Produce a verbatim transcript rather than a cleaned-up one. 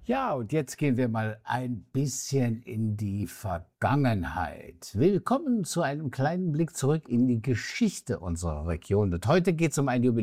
Ja, und jetzt gehen wir mal ein bisschen in die Vergangenheit. Willkommen zu einem kleinen Blick zurück in die Geschichte unserer Region. Und heute geht es um ein Jubiläum.